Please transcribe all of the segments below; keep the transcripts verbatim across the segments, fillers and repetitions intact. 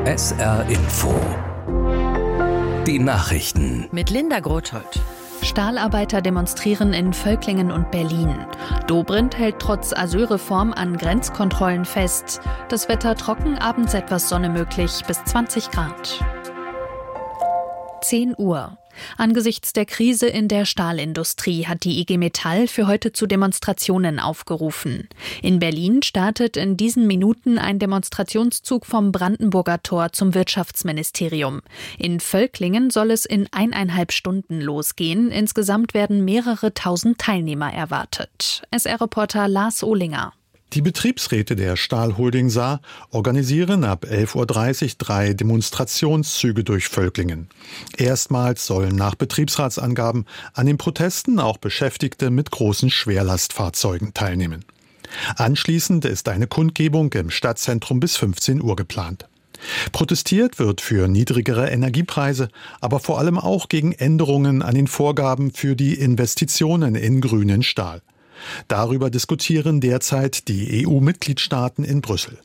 S R Info. Die Nachrichten. Mit Linda Grothold. Stahlarbeiter demonstrieren in Völklingen und Berlin. Dobrindt hält trotz Asylreform an Grenzkontrollen fest. Das Wetter trocken, abends etwas Sonne möglich, bis zwanzig Grad. zehn Uhr. Angesichts der Krise in der Stahlindustrie hat die I G Metall für heute zu Demonstrationen aufgerufen. In Berlin startet in diesen Minuten ein Demonstrationszug vom Brandenburger Tor zum Wirtschaftsministerium. In Völklingen soll es in eineinhalb Stunden losgehen. Insgesamt werden mehrere tausend Teilnehmer erwartet. S R-Reporter Lars Ohlinger. Die Betriebsräte der Stahlholding Saar organisieren ab elf Uhr dreißig drei Demonstrationszüge durch Völklingen. Erstmals sollen nach Betriebsratsangaben an den Protesten auch Beschäftigte mit großen Schwerlastfahrzeugen teilnehmen. Anschließend ist eine Kundgebung im Stadtzentrum bis fünfzehn Uhr geplant. Protestiert wird für niedrigere Energiepreise, aber vor allem auch gegen Änderungen an den Vorgaben für die Investitionen in grünen Stahl. Darüber diskutieren derzeit die E U-Mitgliedstaaten in Brüssel.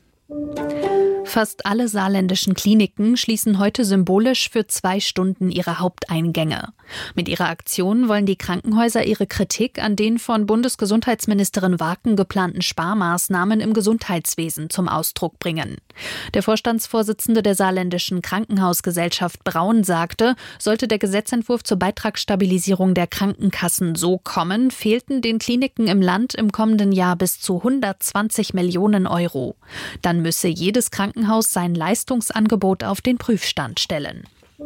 Fast alle saarländischen Kliniken schließen heute symbolisch für zwei Stunden ihre Haupteingänge. Mit ihrer Aktion wollen die Krankenhäuser ihre Kritik an den von Bundesgesundheitsministerin Waken geplanten Sparmaßnahmen im Gesundheitswesen zum Ausdruck bringen. Der Vorstandsvorsitzende der saarländischen Krankenhausgesellschaft Braun sagte, sollte der Gesetzentwurf zur Beitragsstabilisierung der Krankenkassen so kommen, fehlten den Kliniken im Land im kommenden Jahr bis zu hundertzwanzig Millionen Euro. Dann müsse jedes Krankenhaus sein Leistungsangebot auf den Prüfstand stellen.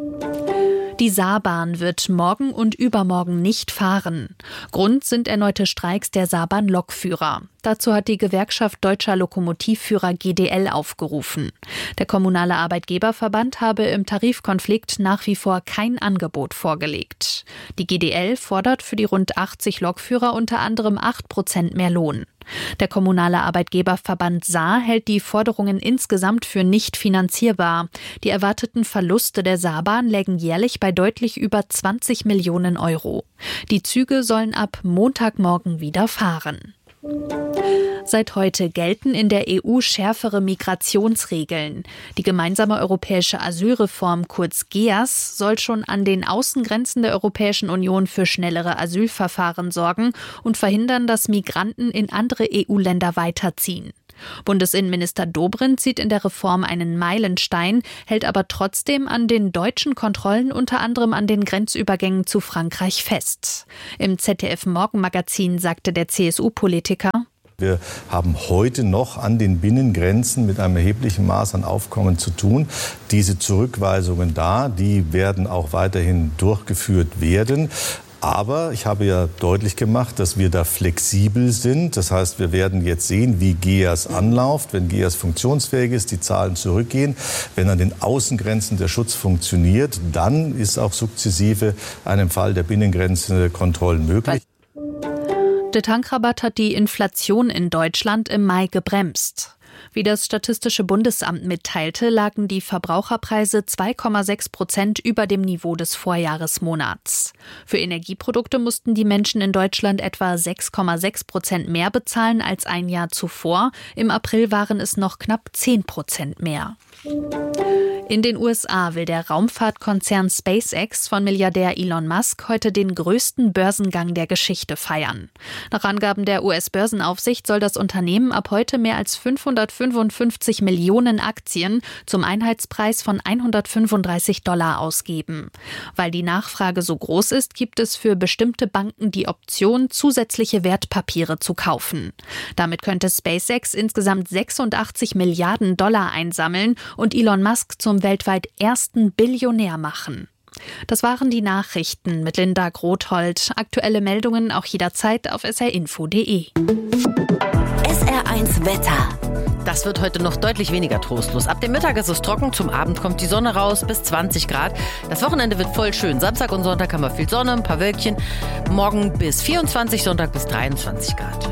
Die Saarbahn wird morgen und übermorgen nicht fahren. Grund sind erneute Streiks der Saarbahn-Lokführer. Dazu hat die Gewerkschaft Deutscher Lokomotivführer G D L aufgerufen. Der kommunale Arbeitgeberverband habe im Tarifkonflikt nach wie vor kein Angebot vorgelegt. Die G D L fordert für die rund achtzig Lokführer unter anderem acht Prozent mehr Lohn. Der kommunale Arbeitgeberverband Saar hält die Forderungen insgesamt für nicht finanzierbar. Die erwarteten Verluste der Saarbahn lägen jährlich bei deutlich über zwanzig Millionen Euro. Die Züge sollen ab Montagmorgen wieder fahren. Seit heute gelten in der E U schärfere Migrationsregeln. Die gemeinsame europäische Asylreform, kurz G E A S, soll schon an den Außengrenzen der Europäischen Union für schnellere Asylverfahren sorgen und verhindern, dass Migranten in andere E U-Länder weiterziehen. Bundesinnenminister Dobrindt sieht in der Reform einen Meilenstein, hält aber trotzdem an den deutschen Kontrollen, unter anderem an den Grenzübergängen zu Frankreich, fest. Im Z D F-Morgenmagazin sagte der C S U-Politiker: Wir haben heute noch an den Binnengrenzen mit einem erheblichen Maß an Aufkommen zu tun. Diese Zurückweisungen da, die werden auch weiterhin durchgeführt werden. Aber ich habe ja deutlich gemacht, dass wir da flexibel sind. Das heißt, wir werden jetzt sehen, wie G E A S anläuft. Wenn G E A S funktionsfähig ist, die Zahlen zurückgehen. Wenn an den Außengrenzen der Schutz funktioniert, dann ist auch sukzessive einem Fall der Binnengrenze Kontrollen möglich. Der Tankrabatt hat die Inflation in Deutschland im Mai gebremst. Wie das Statistische Bundesamt mitteilte, lagen die Verbraucherpreise zwei Komma sechs Prozent über dem Niveau des Vorjahresmonats. Für Energieprodukte mussten die Menschen in Deutschland etwa sechs Komma sechs Prozent mehr bezahlen als ein Jahr zuvor. Im April waren es noch knapp zehn Prozent mehr. In den U S A will der Raumfahrtkonzern SpaceX von Milliardär Elon Musk heute den größten Börsengang der Geschichte feiern. Nach Angaben der U S-Börsenaufsicht soll das Unternehmen ab heute mehr als fünfhundertfünfundfünfzig Millionen Aktien zum Einheitspreis von hundertfünfunddreißig Dollar ausgeben. Weil die Nachfrage so groß ist, gibt es für bestimmte Banken die Option, zusätzliche Wertpapiere zu kaufen. Damit könnte SpaceX insgesamt sechsundachtzig Milliarden Dollar einsammeln und Elon Musk zum weltweit ersten Billionär machen. Das waren die Nachrichten mit Linda Grothold. Aktuelle Meldungen auch jederzeit auf s r info punkt d e. S R eins Wetter. Das wird heute noch deutlich weniger trostlos. Ab dem Mittag ist es trocken, zum Abend kommt die Sonne raus, bis zwanzig Grad. Das Wochenende wird voll schön. Samstag und Sonntag haben wir viel Sonne, ein paar Wölkchen. Morgen bis vierundzwanzig, Sonntag bis dreiundzwanzig Grad.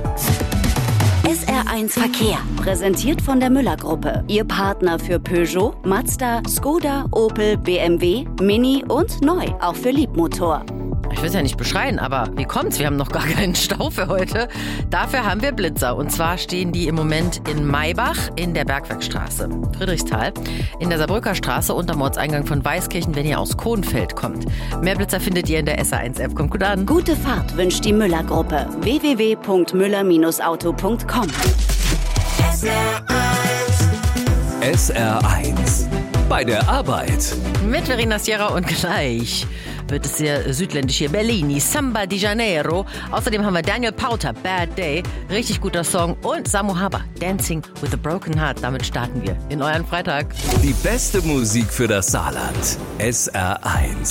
S R eins Verkehr, präsentiert von der Müller-Gruppe. Ihr Partner für Peugeot, Mazda, Skoda, Opel, B M W, Mini und neu, auch für Liebmotor. Ich will es ja nicht beschreien, aber wie kommt's? Wir haben noch gar keinen Stau für heute. Dafür haben wir Blitzer. Und zwar stehen die im Moment in Maybach in der Bergwerkstraße, Friedrichsthal, in der Saarbrücker Straße und am Ortseingang von Weißkirchen, wenn ihr aus Kohnfeld kommt. Mehr Blitzer findet ihr in der S R eins App. Kommt gut an. Gute Fahrt wünscht die Müller-Gruppe. w w w punkt müller auto punkt com. S R eins. Bei der Arbeit. Mit Verena Sierra und gleich wird es sehr südländisch hier. Bellini, Samba di Janeiro. Außerdem haben wir Daniel Pauter, Bad Day. Richtig guter Song. Und Samu Haber, Dancing with a Broken Heart. Damit starten wir in euren Freitag. Die beste Musik für das Saarland. S R eins.